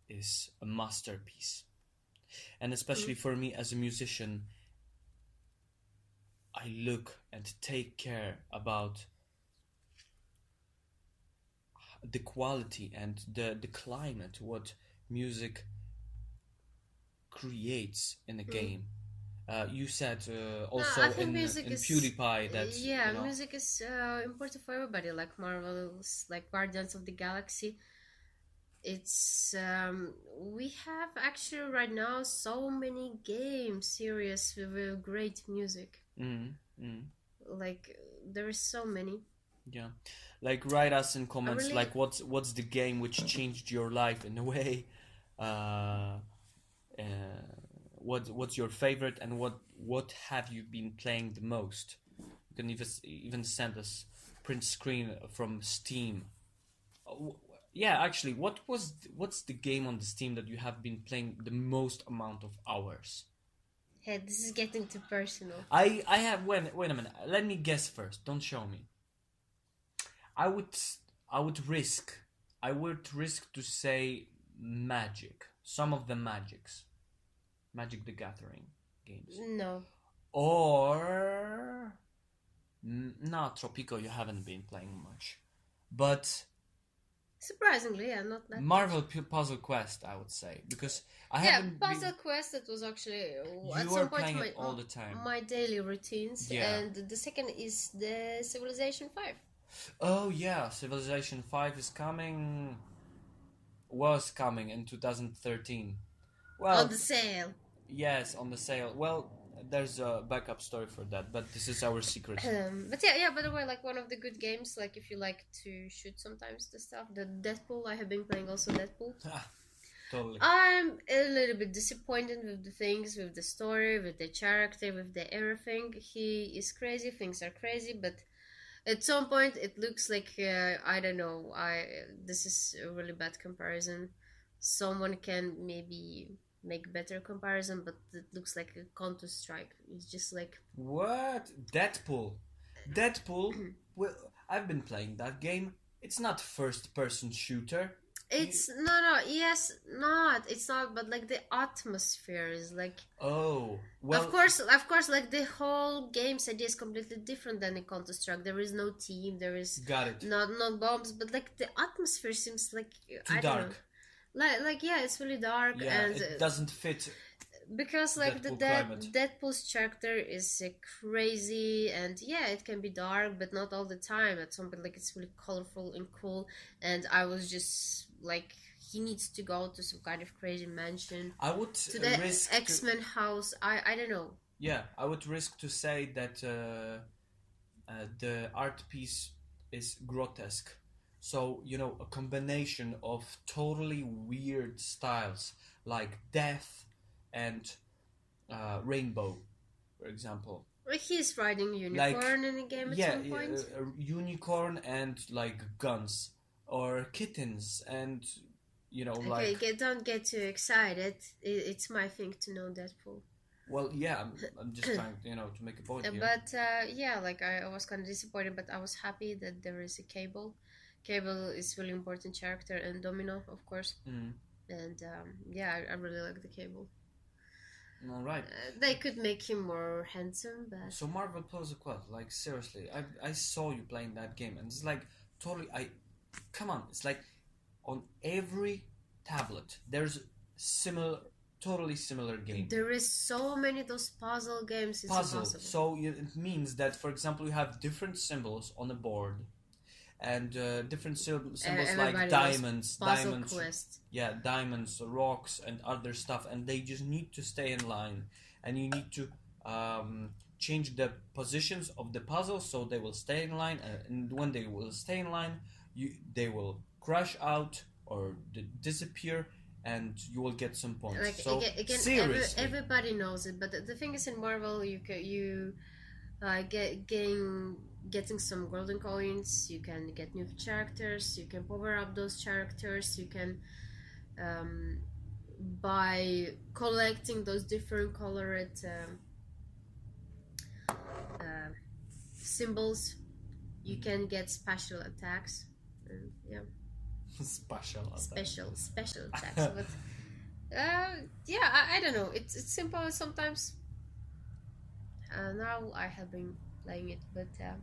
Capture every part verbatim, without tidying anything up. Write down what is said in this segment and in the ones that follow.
is a masterpiece. And especially for me as a musician, I look and take care about the quality and the, the climate, what music creates in a Mm. game. Uh, you said uh, No, also I think in music in is PewDiePie that yeah, you know. music is uh, important for everybody. Like Marvel's, like Guardians of the Galaxy. It's um, we have actually right now so many game series with, with great music. Mm, mm, Like there is so many. yeah, like write us in I comments really like what's what's the game which changed your life in a way. Uh, uh, what what's your favorite and what what have you been playing the most? You can even even send us print screen from Steam. Oh, yeah, actually, what was what's the game on the Steam that you have been playing the most amount of hours? hey, this is getting too personal. I I have wait wait a minute. Let me guess first. Don't show me. I would I would risk I would risk to say Magic. Some of the Magics, Magic the Gathering games, No, or n- no Tropico. You haven't been playing much, but surprisingly, yeah, not that much. Marvel P- Puzzle Quest. I would say because I Yeah, haven't been. Puzzle Quest. That was actually uh, at You are some point playing my it all the time. my daily routines, Yeah. and the second is the Civilization Five. Oh yeah, Civilization Five is coming. Was coming in two thousand thirteen. On Well, the sale. yes, on the sale. Well, there's a backup story for that, but this is our secret. Um, but yeah, yeah. By the way, like one of the good games, like if you like to shoot sometimes the stuff, the Deadpool. I have been playing also Deadpool. Ah, totally. I'm a little bit disappointed with the things, with the story, with the character, with the everything. He is crazy. Things are crazy, but at some point it looks like uh, I don't know. I this is a really bad comparison. Someone can maybe make better comparison, but it looks like a Counter Strike. It's just like What? Deadpool. Deadpool. Well, I've been playing that game. It's not first-person shooter. You... it's no no yes not it's not but like the atmosphere is like Oh, well. of course of course like the whole game's idea is completely different than in Counter Strike. There is no team, there is Got it. not no bombs, but like the atmosphere seems like Too I don't know, dark. like like yeah, it's really dark. Yeah, and it uh, doesn't fit because like the Deadpool Dead climate. Deadpool's character is uh, crazy, and yeah, it can be dark, but not all the time. At some point, like it's really colorful and cool, and I was just like, he needs to go to some kind of crazy mansion, I would to the risk to- X-Men house. I I don't know. Yeah, I would risk to say that uh, uh, the art piece is grotesque. So, you know, a combination of totally weird styles like death and uh, rainbow, for example. Like he's riding a Like, unicorn in the game at yeah, some point. a, a unicorn and like guns or kittens and, you know, Okay, like. get, don't get too excited. It, it's my thing to know Deadpool. Well, yeah, I'm, I'm just trying, you know, to make a point Uh, here. But uh, yeah, like I, I was kind of disappointed, but I was happy that there is a Cable. Cable is really important character, and Domino, of course. Mm. And um, yeah, I, I really like the Cable. All right. Uh, they could make him more handsome, but So Marvel Puzzle Quest, like seriously, I I saw you playing that game, and it's like totally. I come on, it's like on every tablet there's similar, totally similar game. there is so many of those puzzle games. It's Puzzle. impossible. So you, it means that, for example, you have different symbols on a board, and uh, different sy- symbols like Everybody knows diamonds, Puzzle diamonds, Quest. yeah, diamonds, rocks, and other stuff, and they just need to stay in line, and you need to um, change the positions of the puzzle so they will stay in line, uh, and when they will stay in line, you they will crash out or d- disappear, and you will get some points. Like so again, again every, seriously, everybody knows it, but the, the thing is, in Marvel, you ca- you uh, get getting getting some golden coins. You can get new characters. You can power up those characters. You can um, by collecting those different colored um, uh, symbols, you can get special attacks. And, yeah. Special. special, special attacks. But uh, yeah, I, I don't know. It's it's simple sometimes. Uh, now I have been playing it, but uh,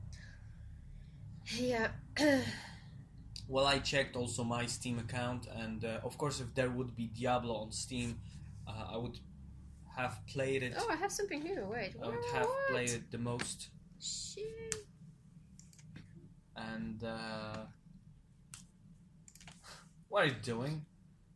yeah. Well, I checked also my Steam account, and uh, of course, if there would be Diablo on Steam, uh, I would have played it. Oh, I have something here. Wait, I would what? have played it the most. Shit. And uh, what are you doing?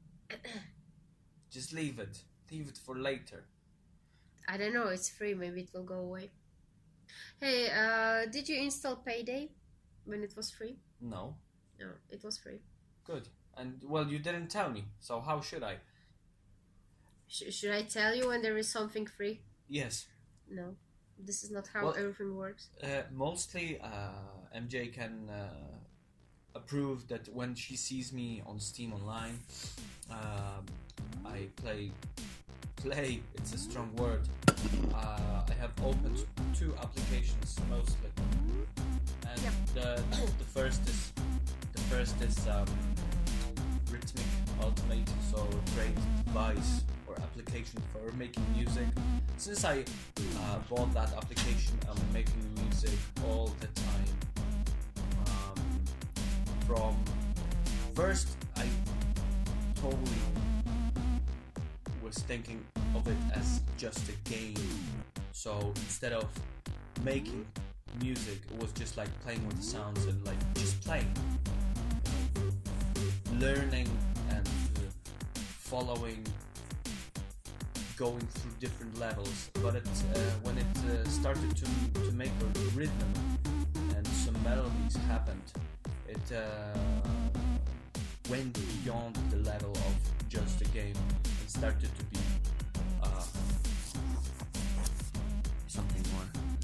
Just leave it. Leave it for later. I don't know. It's free. Maybe it will go away. Hey, uh, did you install Payday when it was free? No. No, it was free. Good. And well, you didn't tell me, so how should I? Sh- should I tell you when there is something free? Yes. No, this is not how Well, everything works. Uh, mostly, uh, M J can uh, approve that when she sees me on Steam Online, um, I play. Play. It's a strong word. Uh, I have opened two applications mostly, and Yep. the the first is the first is um, Rhythmic Ultimate, so a great device or application for making music. Since I uh, bought that application, I'm making music all the time. Um, from first, I totally was thinking of it as just a game. So instead of making music, it was just like playing with the sounds and like just playing, learning and uh, following, going through different levels. But it, uh, when it uh, started to to make a rhythm and some melodies happened, it uh, went beyond the level of just a game and started to be uh, something more.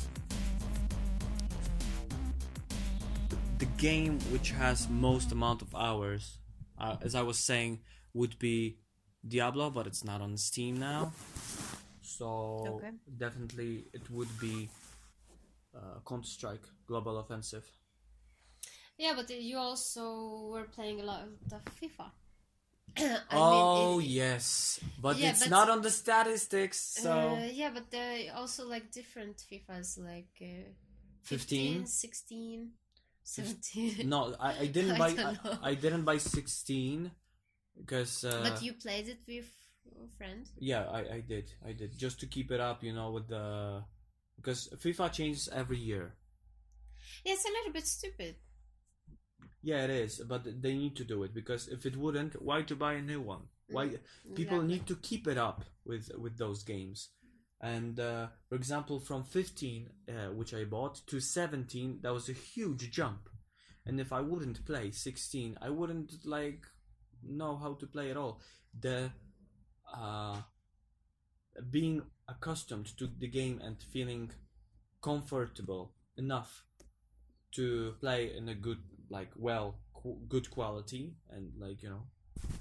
The game which has most amount of hours, uh, as I was saying, would be Diablo, but it's not on Steam now. So Okay. definitely it would be uh, Counter-Strike Global Offensive. Yeah, but you also were playing a lot of FIFA. I Oh mean, it- yes, but Yeah, it's but- not on the statistics. So Uh, yeah, but there are also like different FIFAs, like uh, fifteen. fifteen, sixteen, seventeen. No, I, I didn't I buy. don't know. I, I didn't buy sixteen because. Uh, But you played it with a friend. Yeah, I, I did. I did just to keep it up, you know, with the because FIFA changes every year. Yeah, it's a little bit stupid. Yeah, it is, but they need to do it because if it wouldn't, why to buy a new one? Why people Exactly. need to keep it up with with those games. And uh, for example, from fifteen, uh, which I bought, to seventeen, that was a huge jump. And if I wouldn't play sixteen, I wouldn't like know how to play at all. The uh, being accustomed to the game and feeling comfortable enough to play in a good, like, well, qu- good quality, and like you know.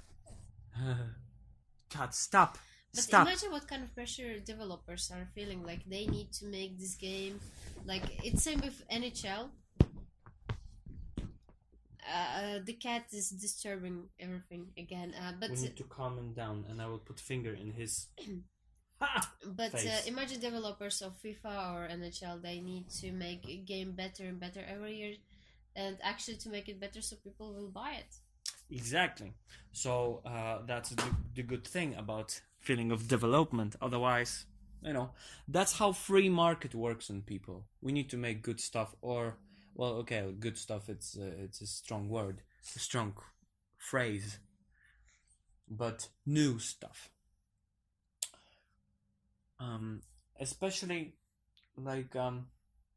God, stop. But Stop. imagine what kind of pressure developers are feeling. Like they need to make this game. Like it's same with N H L. Uh, the cat is disturbing everything again. Uh, but We need to calm him down, and I will put finger in his. Ha! but uh, face. imagine developers of FIFA or N H L. They need to make a game better and better every year, and actually to make it better so people will buy it. Exactly. So uh, that's the, the good thing about feeling of development. Otherwise, you know, that's how free market works on people. We need to make good stuff, or well, okay, good stuff. It's uh, it's a strong word, a strong phrase, but new stuff. Um, especially like um,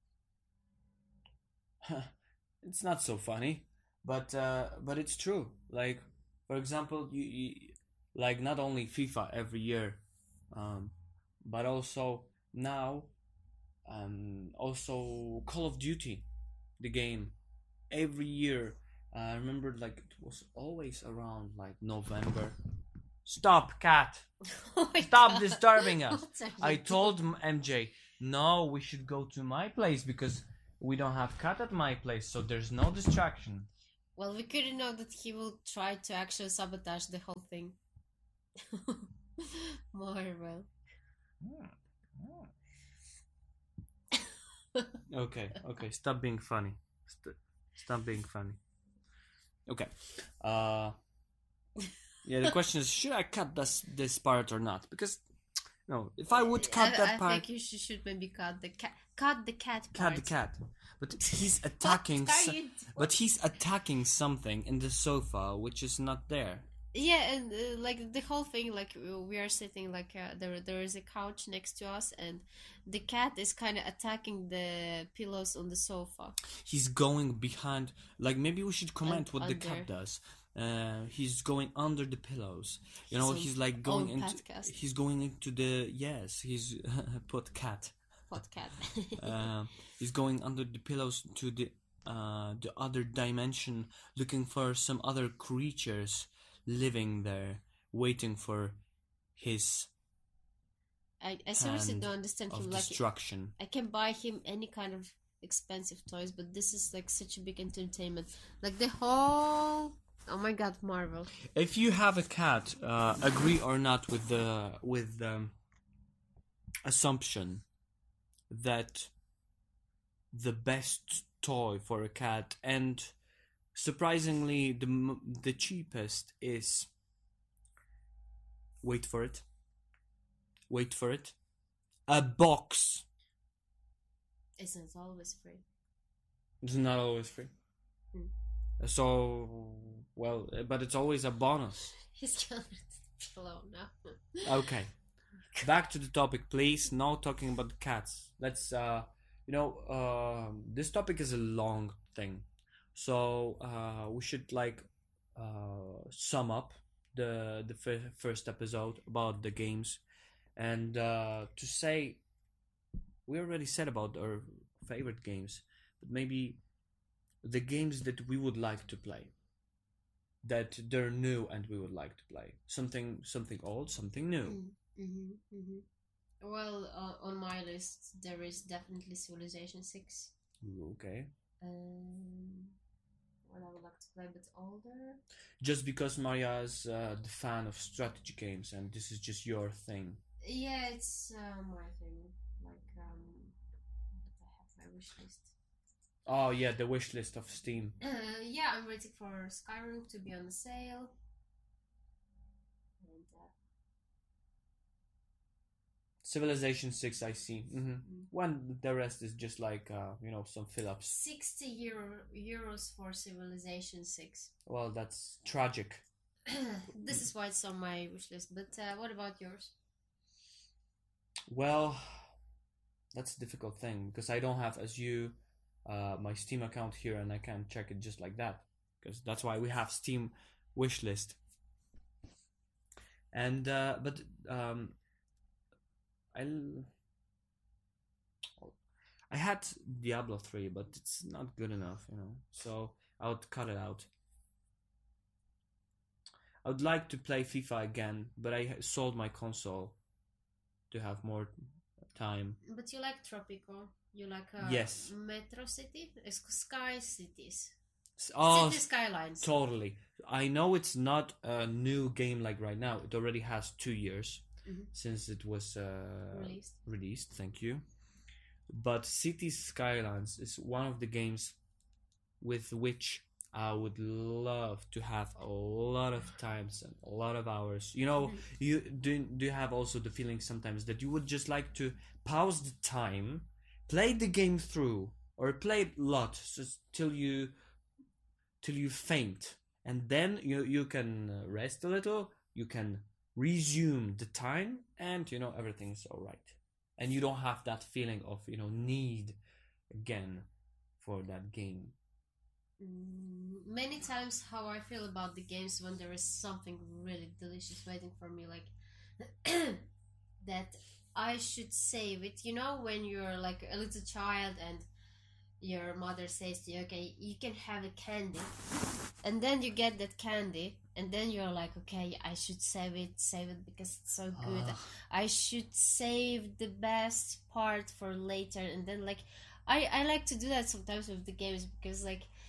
it's not so funny. But uh, but it's true. Like for example, you, you like not only FIFA every year, um, but also now, um, also Call of Duty, the game, every year. Uh, I remember like it was always around like November. Stop, cat! Oh my Stop God. disturbing us. What are you I doing? told M- MJ, no, we should go to my place because we don't have cat at my place, so there's no distraction. Well, we couldn't know that he will try to actually sabotage the whole thing. Marvel. Okay, okay, stop being funny. St- stop being funny. Okay. Uh, yeah, the question is, should I cut this this part or not? Because no, if I would cut I, that I part, think you should, should maybe cut the cat. Cut the cat cut part. the cat. But he's attacking. What are so- you doing? but he's attacking something in the sofa which is not there. Yeah, and uh, like the whole thing, like uh, we are sitting, like uh, there there is a couch next to us, and the cat is kind of attacking the pillows on the sofa. He's going behind. Like maybe we should comment And what the under. cat does. Uh, he's going under the pillows. You know, His he's like going own into. podcast. He's going into the yes. He's put cat. Hot cat. uh, he's going under the pillows to the uh, the other dimension, looking for some other creatures living there, waiting for his I, I seriously hand don't understand of him. Like destruction. I can buy him any kind of expensive toys, but this is like such a big entertainment. Like the whole. Oh my god, Marvel. If you have a cat, uh, agree or not with the with the assumption that the best toy for a cat, and surprisingly the m- the cheapest, is, wait for it, wait for it, a box. Isn't always free. It's not always free. Hmm. So, well, but it's always a bonus. He's covered the pillow now. Okay. Back to the topic, please. No talking about the cats. Let's, uh, you know, uh, this topic is a long thing. So, uh, we should, like, uh, sum up the the f- first episode about the games. And uh, to say, we already said about our favorite games, but maybe the games that we would like to play, that they're new and we would like to play. Something, something old, something new. Mm-hmm, mm-hmm. Well, uh, on my list there is definitely Civilization six. Okay. Um, what I would like to play a bit older. Just because Maria is uh, the fan of strategy games and this is just your thing. Yeah, it's uh, my thing. Like, um, I have my wish list. Oh yeah, the wish list of Steam. Uh, yeah, I'm waiting for Skyrim to be on the sale. And, uh, Civilization six, I see. Mm-hmm. mm. When the rest is just like, uh, you know, some fill-ups. sixty euro, euros for Civilization six. Well, that's tragic. This is why it's on my wish list. But uh, what about yours? Well, that's a difficult thing because I don't have, as you, uh, my Steam account here and I can't check it just like that. Because that's why we have Steam wish list. And, uh, but, um, I I had Diablo three, but it's not good enough, you know. So I would cut it out. I would like to play FIFA again, but I sold my console to have more time. But you like Tropico. You like uh, Yes. Metro City? It's Sky Cities. Oh, City Skylines. totally. I know it's not a new game like right now. It already has two years. Mhm. Since it was uh, Released. released. Thank you. But Cities Skylines is one of the games with which I would love to have a lot of times and a lot of hours. You know, Mhm. you do. Do you have also the feeling sometimes that you would just like to pause the time, play the game through, or play it a lot so till you till you faint, and then you you can rest a little. You can resume the time and you know everything's all right, and you don't have that feeling of you know need again for that game. Mm, many times how I feel about the games when there is something really delicious waiting for me, like that I should save it. You know, when you're like a little child and your mother says to you, okay, you can have a candy, and then you get that candy, and then you're like, okay, I should save it, save it because it's so good. Ah. I should save the best part for later, and then like I I like to do that sometimes with the games because like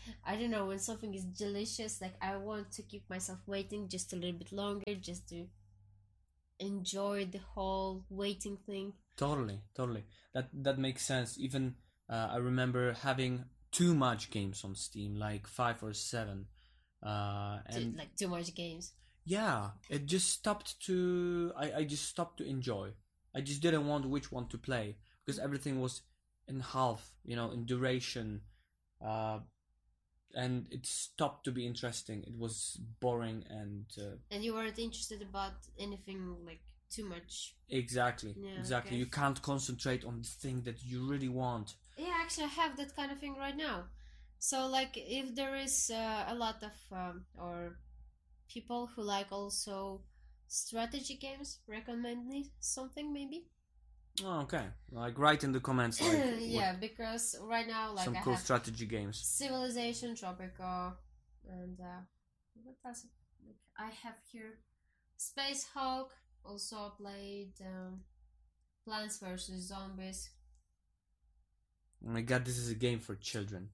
I don't know, when something is delicious, like I want to keep myself waiting just a little bit longer, just to enjoy the whole waiting thing. Totally, totally. That that makes sense. Even uh, I remember having too much games on Steam, like five or seven, uh, Too, and like too much games. yeah, it just stopped to. I I just stopped to enjoy. I just didn't want which one to play because everything was in half, you know, in duration, uh, and it stopped to be interesting. It was boring and uh, And you weren't interested about anything like too much. exactly, Yeah, exactly. okay. You can't concentrate on the thing that you really want. Yeah, actually, I have that kind of thing right now. So, like, if there is uh, a lot of um, or people who like also strategy games, recommend me something maybe. Oh, okay. Like write in the comments like Yeah, what, because right now, like, some I cool have strategy games. Civilization, Tropico, and uh, what else? Like, I have here Space Hulk. Also played um, Plants vs Zombies. Oh my god, this is a game for children.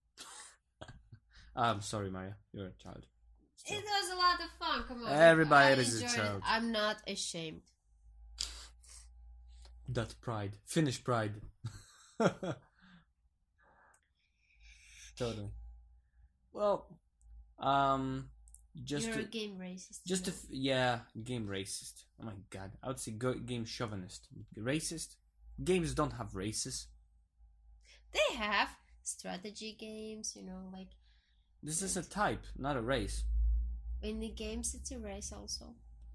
I'm sorry, Maria. You're a child. Still. It was a lot of fun. Come on, Everybody I is a enjoyed child. It. I'm not ashamed. That pride. Finnish pride. Totally. Well, um, just You're to, a game racist. just to, you know. f- yeah, game racist. Oh my god, I would say go, game chauvinist. Racist? Games don't have races. They have strategy games, you know, like This is a type, not a race. in the games it's a race also.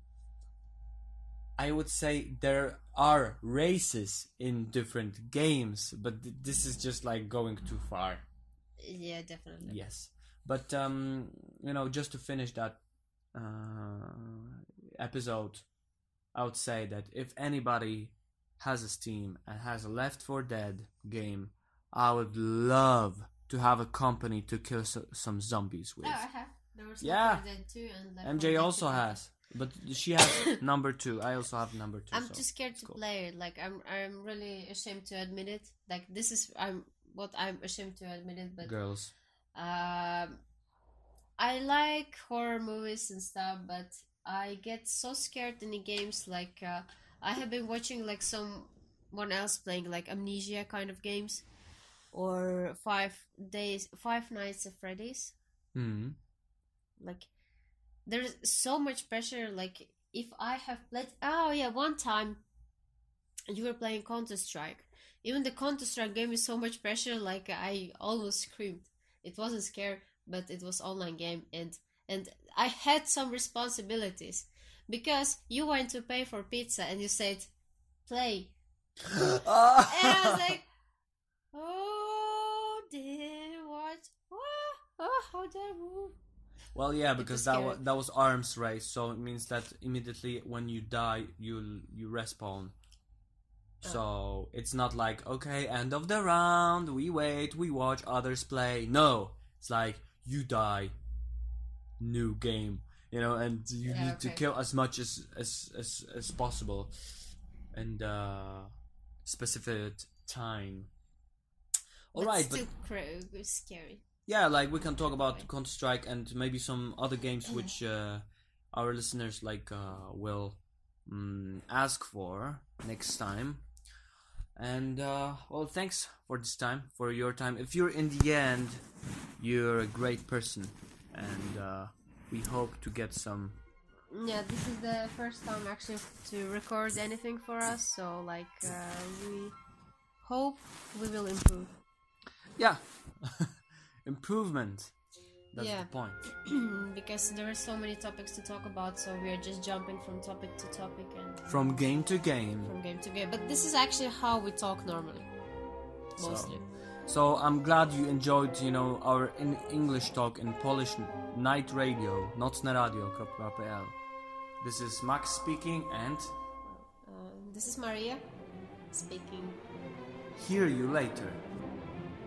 I would say there are races in different games, but th- this is just like going too far. Yeah, definitely. Yes, but um, you know, just to finish that uh, episode, I would say that if anybody has a Steam and has a Left four Dead game, I would love to have a company to kill so- some zombies with. Oh, I have. There was Yeah. Left four Dead two and Left M four J Dead also two. has, but she has number two. I also have number two. I'm so too scared it's to cool. play it. Like I'm, I'm really ashamed to admit it. Like this is, I'm what I'm ashamed to admit it. But Girls. um, I like horror movies and stuff, but I get so scared in the games. Like uh, I have been watching like someone else playing like Amnesia kind of games, or Five Days, Five Nights at Freddy's. Hmm. Like there's so much pressure. Like if I have played, oh yeah, one time you were playing Counter Strike. Even the Counter Strike game is so much pressure. Like I almost screamed. It wasn't scare, but it was online game, and and I had some responsibilities because you went to pay for pizza and you said play, and I was like, oh dear, what? Oh, oh how did I move? Well, yeah, It because was that scary. was, that was arms race, so it means that immediately when you die, you you respawn. So it's not like, okay, end of the round, we wait, we watch others play. No, it's like you die, new game, you know, and you Yeah, need to okay. kill as much as as as, as possible, and uh, specific time. All But right, still but cra- scary. yeah, like we can talk about Counter Strike and maybe some other games which uh, our listeners like uh, will mm, ask for next time. And uh, well, thanks for this time, for your time. If you're in the end, you're a great person, and uh, we hope to get some. Yeah, this is the first time actually to record anything for us, so like uh, we hope we will improve. Yeah, improvement. That's Yeah. the point. Because there are so many topics to talk about, so we are just jumping from topic to topic and From game to game. from game to game. But this is actually how we talk normally, mostly. So I'm glad you enjoyed, you know, our in English talk in Polish night radio, nocne radio kropka p l. This is Max speaking, and Uh, this is Maria speaking. hear you later.